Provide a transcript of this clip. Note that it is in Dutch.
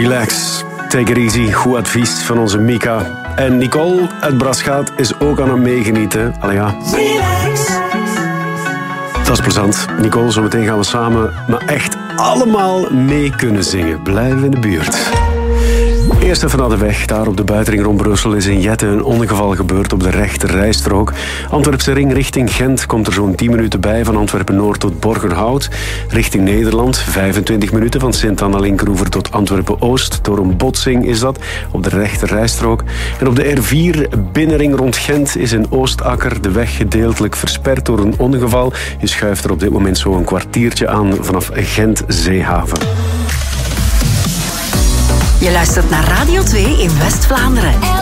Relax, take it easy, goed advies van onze Mika. En Nicole uit Braschaat is ook aan het meegenieten. Allee ja. Relax. Dat is plezant. Nicole, zometeen gaan we samen, maar echt allemaal mee kunnen zingen. Blijven in de buurt. Eerst even naar de weg. Daar op de buitenring rond Brussel is in Jette een ongeval gebeurd op de rechter rijstrook. Antwerpse ring richting Gent komt er zo'n 10 minuten bij. Van Antwerpen-Noord tot Borgerhout. Richting Nederland 25 minuten van Sint-Anna-Linkeroever tot Antwerpen-Oost. Door een botsing is dat op de rechter rijstrook. En op de R4 binnenring rond Gent is in Oostakker de weg gedeeltelijk versperd door een ongeval. Je schuift er op dit moment zo'n kwartiertje aan vanaf Gent-Zeehaven. Je luistert naar Radio 2 in West-Vlaanderen.